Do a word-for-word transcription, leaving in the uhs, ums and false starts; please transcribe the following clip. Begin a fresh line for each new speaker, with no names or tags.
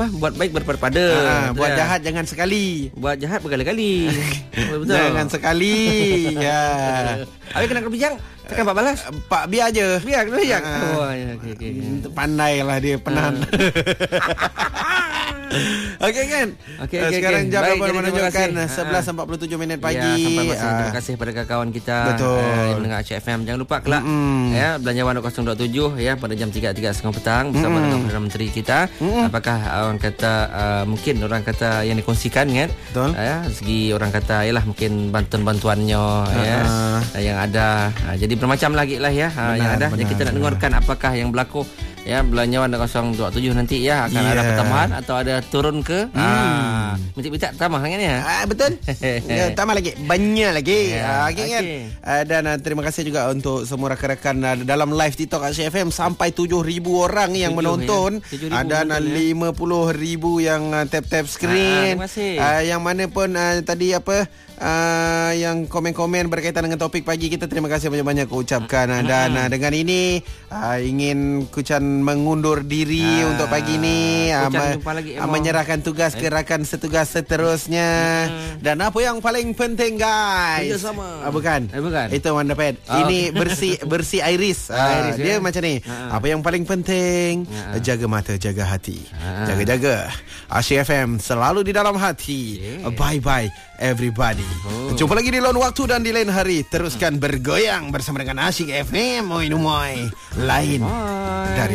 buat baik berpada.
Ha, buat jahat jangan sekali.
Buat jahat berkali-kali. Betul.
Jangan sekali. Ya.
Habis kena kena bijak, takkan Pak balas?
Pak biar je.
Biar kena bijak.
Ha.
Oh, ya, okey okey.
Pandailah dia penan. Okey kan?
Okey,
Uh,
okey,
sekarang
okey.
jam
Baik,
berapa
jadi terima
menunjukkan
kasih.
sebelas empat puluh tujuh minit pagi.
Ya, sampai masa ini, terima
Ah.
kasih kepada kawan kita.
Betul.
Uh, yang mendengar Aceh F M. Jangan lupa kelak
Mm-mm.
ya Belanjawan kosong dua tujuh ya pada jam tiga tiga tiga puluh petang bersama
Mm-mm.
dengan Perdana Menteri kita.
Mm-mm.
Apakah orang kata uh, mungkin orang kata yang dikongsikan kan?
Betul.
Uh, ya, segi orang kata yalah mungkin bantuan-bantuannya
Uh-uh.
ya uh, yang ada. Uh, jadi bermacam lagi lah ya uh,
Benar,
yang ada.
benar,
Jadi kita nak
benar.
dengarkan apakah yang berlaku ya Belanjawan kosong dua tujuh nanti ya akan
Yeah.
ada pertambahan atau ada turun ke?
Hmm.
Ah, minta-minta tambah kan ya?
Ah, betul. Ya, tambah lagi. Banyak lagi.
Ya,
Ah, okay, kan?
okey.
Ah, dan ah, terima kasih juga untuk semua rakan-rakan ah, dalam live TikTok Aceh F M. Sampai tujuh ribu orang yang
Tujuh,
menonton.
ya. tujuh ribu
Ah, dan ah,
menonton, ya.
lima puluh ribu yang ah, tap-tap screen.
Ah, terima kasih.
Ah, yang mana pun ah, tadi apa ah, yang komen-komen berkaitan dengan topik pagi kita, terima kasih banyak-banyak aku ucapkan. Ah, dan ah, dengan ini ah, ingin Kucan mengundur diri
Ah,
untuk pagi ini. Ah,
Kucan
me-
jumpa lagi,
ah,
Emo.
menyerahkan tugas ke rakan setugas seterusnya.
Hmm.
Dan apa yang paling penting guys?
Kerjasama.
Ah, bukan.
Eh, bukan.
Itu Wonder Pad.
Ah,
Ini bersih bersih iris. Ah,
Iris,
dia
ya.
macam ni.
Ah, ah.
Apa yang paling penting?
Ah, ah.
Jaga mata, jaga hati.
Ah.
Jaga-jaga. Aceh F M selalu di dalam hati.
Yeah.
Bye-bye everybody.
Oh.
Jumpa lagi di lain waktu dan di lain hari. Teruskan bergoyang bersama dengan Aceh F M. Moi, moi. Lain
Bye.
dari